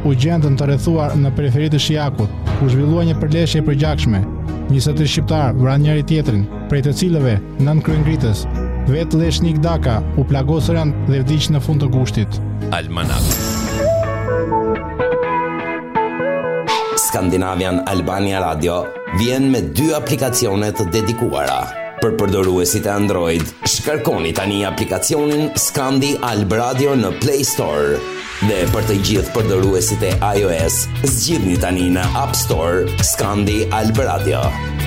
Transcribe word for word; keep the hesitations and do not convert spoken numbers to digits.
u gjendën të rrethuar në periferi të Shijakut, ku zhvillua një përleshje e përgjakshme. njëzet e tre shqiptar vranë njëri tjetrin, prej të cilëve nën kryengritës. Vetë Leshnik Daka u plagosën dhe vdiq në fund të gushtit. Almanak. Skandinavian Albania Radio vjen me dy aplikacione të dedikuara. Për përdoruesit e Android, shkarkoni tani aplikacionin Skandi Alb Radio në Play Store. Dhe për të gjithë përdoruesit e iOS, zgjidhni tani në App Store Skandi Alb Radio.